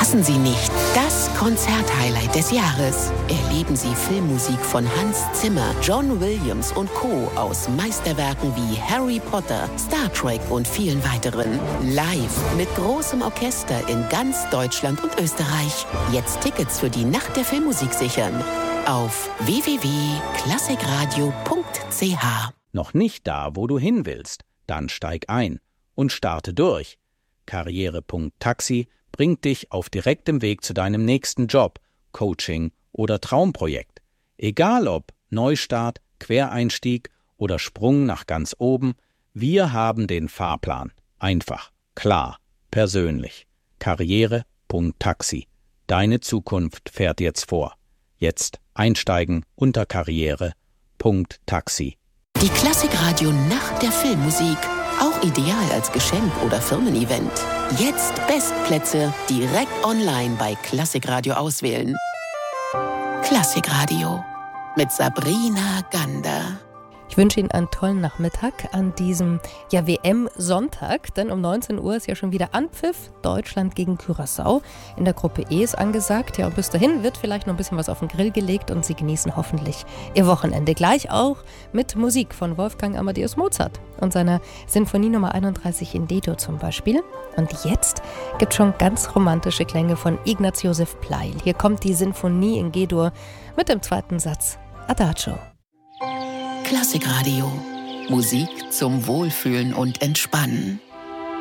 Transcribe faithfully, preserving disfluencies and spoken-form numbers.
Verpassen Sie nicht das Konzerthighlight des Jahres. Erleben Sie Filmmusik von Hans Zimmer, John Williams und Co. aus Meisterwerken wie Harry Potter, Star Trek und vielen weiteren. Live mit großem Orchester in ganz Deutschland und Österreich. Jetzt Tickets für die Nacht der Filmmusik sichern. Auf w w w punkt klassikradio punkt c h. Noch nicht da, wo du hin willst? Dann steig ein und starte durch. Karriere Punkt Taxi bringt dich auf direktem Weg zu deinem nächsten Job, Coaching oder Traumprojekt. Egal ob Neustart, Quereinstieg oder Sprung nach ganz oben, wir haben den Fahrplan. Einfach, klar, persönlich. Karriere Punkt Taxi. Deine Zukunft fährt jetzt vor. Jetzt einsteigen unter Karriere Punkt Taxi. Die Klassikradio Nacht der Filmmusik. Auch ideal als Geschenk oder Firmen-Event. Jetzt Bestplätze direkt online bei Klassikradio auswählen. Klassikradio mit Sabrina Gander. Ich wünsche Ihnen einen tollen Nachmittag an diesem ja, W M-Sonntag, denn um neunzehn Uhr ist ja schon wieder Anpfiff. Deutschland gegen Curaçao. In der Gruppe E ist angesagt. Ja, und bis dahin wird vielleicht noch ein bisschen was auf den Grill gelegt und Sie genießen hoffentlich Ihr Wochenende. Gleich auch mit Musik von Wolfgang Amadeus Mozart und seiner Sinfonie Nummer einunddreißig in D-Dur zum Beispiel. Und jetzt gibt es schon ganz romantische Klänge von Ignaz Josef Pleil. Hier kommt die Sinfonie in G-Dur mit dem zweiten Satz Adagio. Klassikradio. Musik zum Wohlfühlen und Entspannen.